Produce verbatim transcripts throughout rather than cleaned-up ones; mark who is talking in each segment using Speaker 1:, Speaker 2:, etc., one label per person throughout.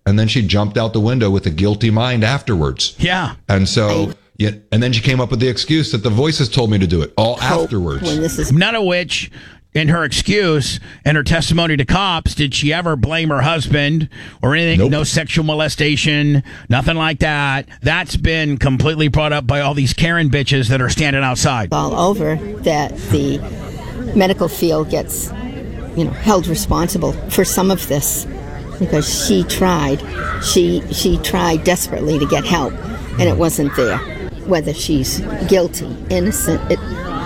Speaker 1: and then she jumped out the window with a guilty mind afterwards.
Speaker 2: Yeah.
Speaker 1: And so, yeah, and then she came up with the excuse that the voices told me to do it all afterwards.
Speaker 3: When this is
Speaker 2: None of which, in her excuse and her testimony to cops, did she ever blame her husband or anything.
Speaker 1: Nope.
Speaker 2: No sexual molestation, nothing like that. That's been completely brought up by all these Karen bitches that are standing outside.
Speaker 3: all over that the medical field gets, you know, held responsible for some of this because she tried, she she tried desperately to get help, and it wasn't there. Whether she's guilty, innocent, it,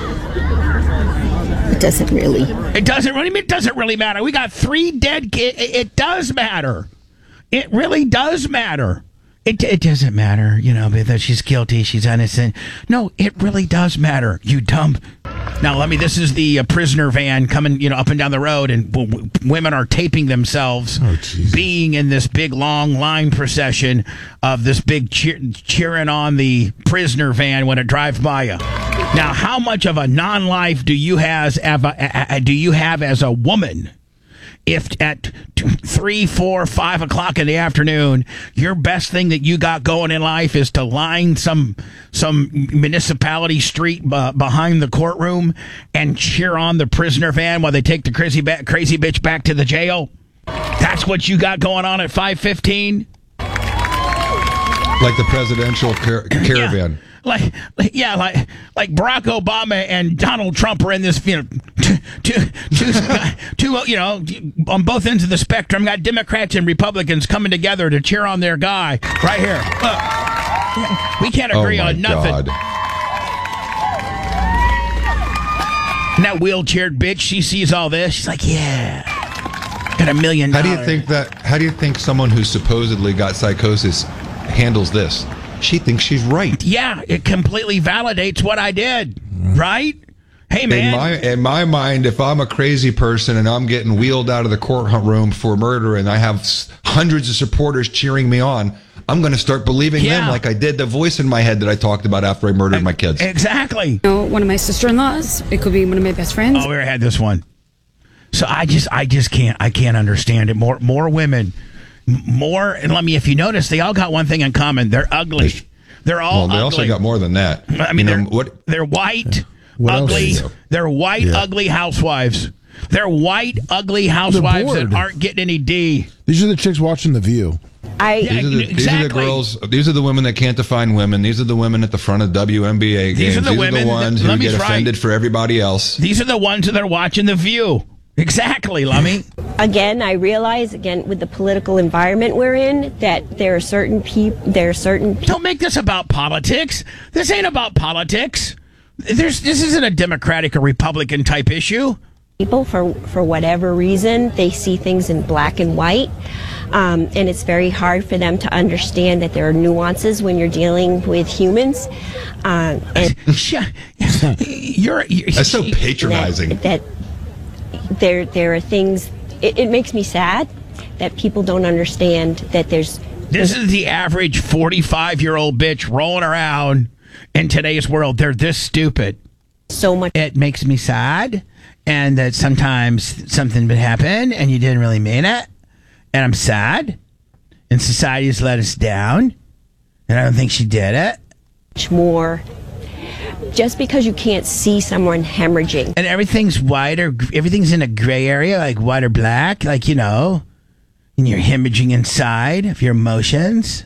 Speaker 3: it doesn't really.
Speaker 2: It doesn't really. It doesn't really matter. We got three dead kids. It, it does matter. It really does matter. It it doesn't matter, you know, whether she's guilty, she's innocent. No, it really does matter. You dumb. Now, let me. This is the uh, prisoner van coming, you know, up and down the road, and w- w- women are taping themselves
Speaker 4: Oh, Jesus.
Speaker 2: being in this big long line procession of this big cheer- cheering on the prisoner van when it drives by you. Now, how much of a non-life do you has have a, a, do you have as a woman? If at two, three, four, five o'clock in the afternoon, your best thing that you got going in life is to line some some municipality street uh, behind the courtroom and cheer on the prisoner van while they take the crazy ba- crazy bitch back to the jail. That's what you got going on at five fifteen.
Speaker 1: Like the presidential car- caravan.
Speaker 2: Yeah. Like, like, yeah, like, like Barack Obama and Donald Trump are in this, you know, two, two, two, two, you know, on both ends of the spectrum. Got Democrats and Republicans coming together to cheer on their guy right here. Look, we can't agree
Speaker 1: oh my
Speaker 2: on nothing.
Speaker 1: God.
Speaker 2: And that wheelchaired bitch, she sees all this. She's like, yeah, got a million
Speaker 1: How
Speaker 2: dollars.
Speaker 1: do you think that? How do you think someone who supposedly got psychosis handles this? She thinks she's right.
Speaker 2: Yeah, it completely validates what I did, right? Hey, man.
Speaker 1: In my in my mind, if I'm a crazy person and I'm getting wheeled out of the courtroom for murder and I have s- hundreds of supporters cheering me on, I'm going to start believing
Speaker 2: Yeah.
Speaker 1: them like I did the voice in my head that I talked about after I murdered my kids.
Speaker 2: Exactly.
Speaker 5: You know, one of my sister-in-laws. It could be one of my best friends.
Speaker 2: Oh, we already had this one. So I just, I just can't, I can't understand it. More, more women, m- more. And let me, if you notice, they all got one thing in common: they're ugly. They're all
Speaker 1: Well, they
Speaker 2: ugly.
Speaker 1: also got more than that.
Speaker 2: I mean,
Speaker 1: You
Speaker 2: they're
Speaker 1: know, what?
Speaker 2: they're white,
Speaker 4: What else
Speaker 2: ugly.
Speaker 4: is there?
Speaker 2: They're white,
Speaker 4: Yeah.
Speaker 2: ugly housewives. They're white, ugly housewives that
Speaker 4: bored.
Speaker 2: aren't getting any D.
Speaker 4: These are the chicks watching The View.
Speaker 3: I
Speaker 2: Yeah,
Speaker 1: These are, the, these are the
Speaker 2: exactly.
Speaker 1: girls. These are the women that can't define women. These are the women at the front of W N B A games.
Speaker 2: These are the women that-
Speaker 1: ones who
Speaker 2: let me
Speaker 1: get
Speaker 2: try-
Speaker 1: offended for everybody else.
Speaker 2: These are the ones that are watching The View. Exactly, Lummy.
Speaker 6: Again, I realize again with the political environment we're in that there are certain people. There are certain people.
Speaker 2: Don't make this about politics. This ain't about politics. There's this isn't a Democratic or Republican type issue.
Speaker 6: People, for for whatever reason, they see things in black and white, um, and it's very hard for them to understand that there are nuances when you're dealing with humans. Um, and
Speaker 2: Shut- you're, you're
Speaker 1: That's so patronizing.
Speaker 6: that, that there there are things. It, it makes me sad that people don't understand that there's.
Speaker 2: This is the average forty-five-year-old bitch rolling around in today's world. They're this stupid.
Speaker 6: So much.
Speaker 2: It makes me sad, and that sometimes something would happen, and you didn't really mean it, and I'm sad, and society has let us down, and I don't think she did it.
Speaker 6: Much more. Just because you can't see someone hemorrhaging
Speaker 2: And everything's white or everything's in a gray area, like white or black, like, you know, and you're hemorrhaging inside of your emotions.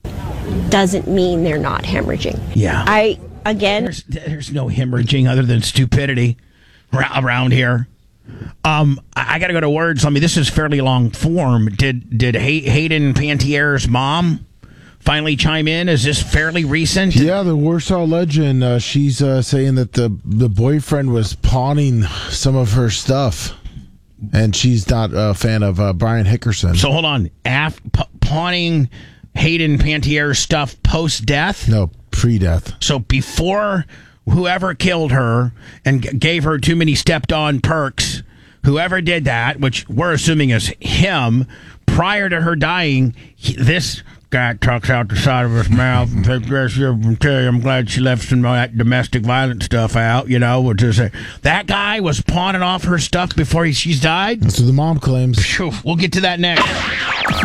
Speaker 6: doesn't mean they're not hemorrhaging.
Speaker 2: Yeah.
Speaker 6: I again.
Speaker 2: There's, there's no hemorrhaging other than stupidity ra- around here. Um, I, I got to go to words. Let me. This is fairly long form. Did did Hay- Hayden Pantiere's mom finally chime in? Is this fairly recent?
Speaker 4: Yeah, the Warsaw Legend. Uh, she's uh, saying that the the boyfriend was pawning some of her stuff, and she's not a fan of uh, Brian Hickerson.
Speaker 2: So hold on. Af- pa- pawning Hayden Pantiere's stuff post death.
Speaker 4: No, pre-death.
Speaker 2: So before whoever killed her and g- gave her too many stepped-on perks, whoever did that, which we're assuming is him, prior to her dying, he, this guy talks out the side of his mouth and says, "Yes, yeah, I tell you, I'm glad she left some of that domestic violence stuff out," you know, which is a, that guy was pawning off her stuff before he, she's died.
Speaker 4: That's what the mom claims.
Speaker 2: Phew, we'll get to that next.